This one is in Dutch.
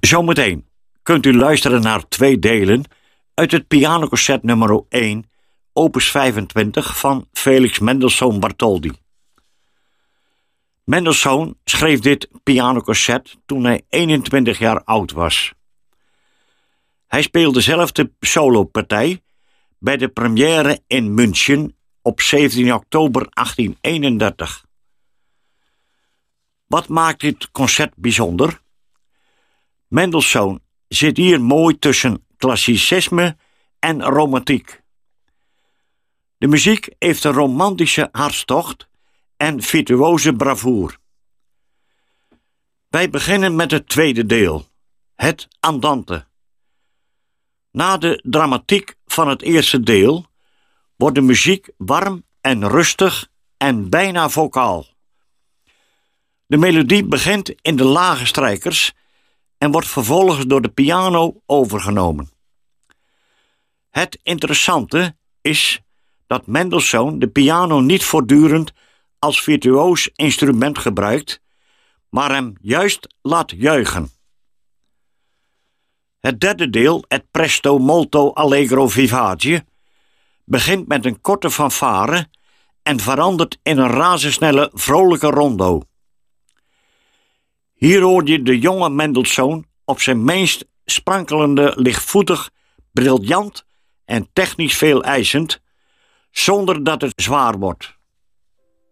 Zometeen kunt u luisteren naar 2 delen uit het pianoconcert nummer 1, opus 25 van Felix Mendelssohn Bartholdy. Mendelssohn schreef dit pianoconcert toen hij 21 jaar oud was. Hij speelde zelf de solopartij bij de première in München op 17 oktober 1831. Wat maakt dit concert bijzonder? Mendelssohn zit hier mooi tussen klassicisme en romantiek. De muziek heeft een romantische hartstocht en virtuoze bravoure. Wij beginnen met het tweede deel, het Andante. Na de dramatiek van het eerste deel wordt de muziek warm en rustig en bijna vocaal. De melodie begint in de lage strijkers en wordt vervolgens door de piano overgenomen. Het interessante is dat Mendelssohn de piano niet voortdurend als virtuoos instrument gebruikt, maar hem juist laat juichen. Het derde deel, het Presto molto allegro vivace, begint met een korte fanfare en verandert in een razendsnelle vrolijke rondo. Hier hoor je de jonge Mendelssohn op zijn meest sprankelende, lichtvoetig, briljant en technisch veel eisend, zonder dat het zwaar wordt.